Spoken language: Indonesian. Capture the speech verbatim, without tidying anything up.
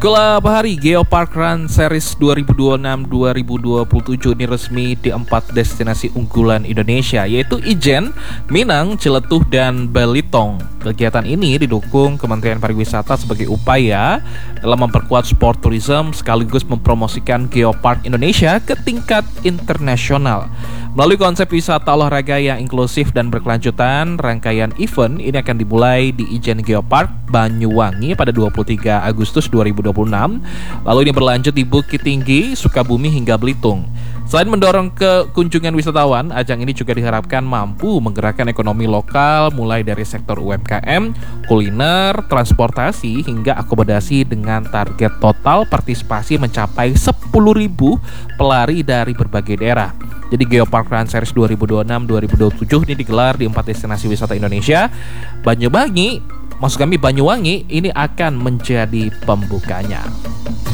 Gelap hari Geopark Run Series dua ribu dua puluh enam dua ribu dua puluh tujuh ini resmi di empat destinasi unggulan Indonesia, yaitu Ijen, Minang, Ciletuh, dan Belitung. Kegiatan ini didukung Kementerian Pariwisata sebagai upaya dalam memperkuat sport tourism sekaligus mempromosikan Geopark Indonesia ke tingkat internasional. Melalui konsep wisata olahraga yang inklusif dan berkelanjutan, rangkaian event ini akan dimulai di Ijen Geopark Banyuwangi pada dua puluh tiga Agustus dua ribu dua puluh enam. Lalu ini berlanjut di Bukit Tinggi, Sukabumi hingga Belitung. Selain mendorong kekunjungan wisatawan, ajang ini juga diharapkan mampu menggerakkan ekonomi lokal mulai dari sektor U M K M, kuliner, transportasi hingga akomodasi dengan target total partisipasi mencapai sepuluh ribu pelari dari berbagai daerah. Jadi Geopark Run Series dua ribu dua puluh enam dua ribu dua puluh tujuh ini digelar di empat destinasi wisata Indonesia. Banyuwangi, maksud kami Banyuwangi ini akan menjadi pembukanya.